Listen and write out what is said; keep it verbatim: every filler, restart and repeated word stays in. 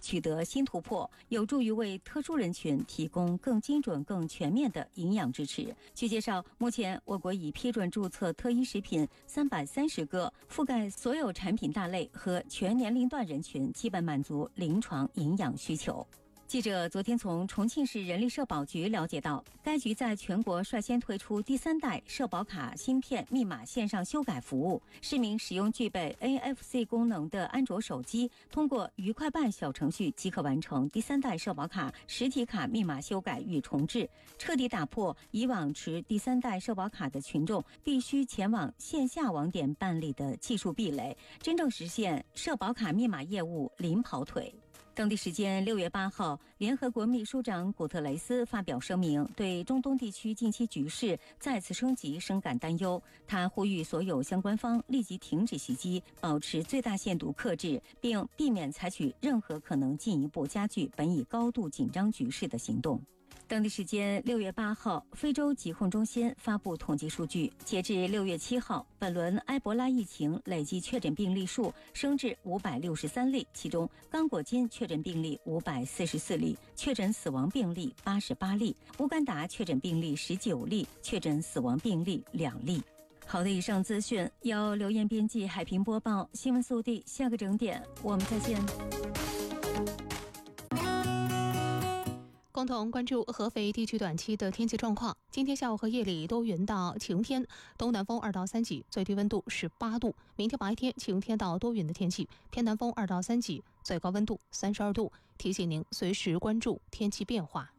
取得新突破，有助于为特殊人群提供更精准、更全面的营养支持。据介绍，目前我国已批准注册特一食品三百三十个，覆盖所有产品大类和全年龄段人群，基本满足临床营养需求。记者昨天从重庆市人力社保局了解到，该局在全国率先推出第三代社保卡芯片密码线上修改服务，市民使用具备 N F C 功能的安卓手机，通过愉快办小程序即可完成第三代社保卡实体卡密码修改与重置，彻底打破以往持第三代社保卡的群众必须前往线下网点办理的技术壁垒，真正实现社保卡密码业务零跑腿。当地时间六月八号，联合国秘书长古特雷斯发表声明，对中东地区近期局势再次升级深感担忧。他呼吁所有相关方立即停止袭击，保持最大限度克制，并避免采取任何可能进一步加剧本已高度紧张局势的行动。当地时间六月八号，非洲疾控中心发布统计数据，截至六月七号，本轮埃博拉疫情累计确诊病例数升至五百六十三例，其中刚果金确诊病例五百四十四例，确诊死亡病例八十八例；乌干达确诊病例十九例，确诊死亡病例两例。好的，以上资讯由刘艳编辑，海平播报。新闻速递，下个整点我们再见。 共同关注合肥地区短期的天气状况。今天下午和夜里多云到晴天，东南风二到三级，最低温度十八度。明天白天晴天到多云的天气，偏南风二到三级，最高温度三十二度。提醒您随时关注天气变化。